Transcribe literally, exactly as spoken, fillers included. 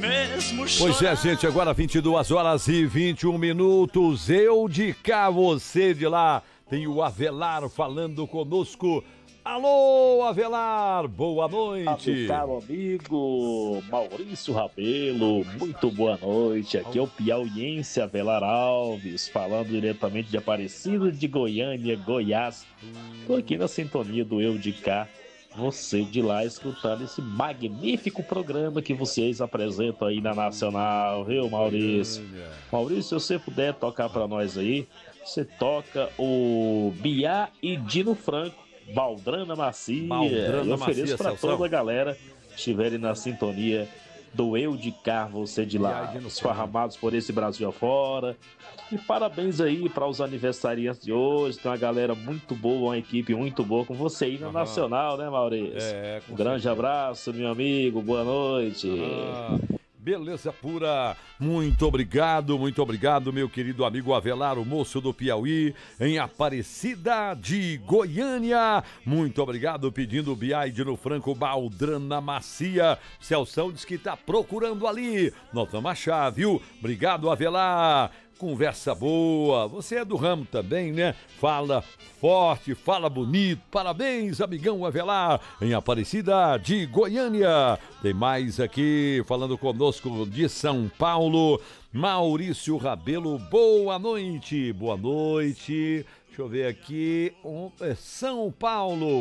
mesmo Pois é, gente, agora vinte e duas horas e vinte e um minutos. Eu de cá, você de lá. Tem o Avelar falando conosco. Alô, Avelar, boa noite. Caro amigo Maurício Rabelo, muito boa noite. Aqui é o piauiense Avelar Alves, falando diretamente de Aparecida de Goiânia, Goiás. Tô aqui na sintonia do Eu de Cá, você de lá, escutando esse magnífico programa que vocês apresentam aí na Nacional, viu, Maurício? Maurício, se você puder tocar pra nós aí, você toca o Biá e Dino Franco, Baldrana Macia. Baldrana Eu ofereço Macia, para Celso. toda a galera que estiverem na sintonia do Eu de Cá, você de lá, esparramados por esse Brasil afora. E parabéns aí para os aniversariantes de hoje. Tem uma galera muito boa, uma equipe muito boa com você aí na Aham. Nacional, né, Maurício? É, com um grande certeza. abraço, meu amigo. Boa noite. Ah, beleza pura, muito obrigado, muito obrigado, meu querido amigo Avelar, o moço do Piauí, em Aparecida de Goiânia. Muito obrigado, pedindo o Biá e Dino Franco, Baldrana Macia. Celção diz que tá procurando ali. Nós vamos achar, viu? Obrigado, Avelar. Conversa boa, você é do ramo também, né? Fala forte, fala bonito. Parabéns, amigão Avelar, em Aparecida de Goiânia. Tem mais aqui falando conosco de São Paulo, Maurício Rabelo. Boa noite, boa noite. Deixa eu ver aqui, um, é São Paulo.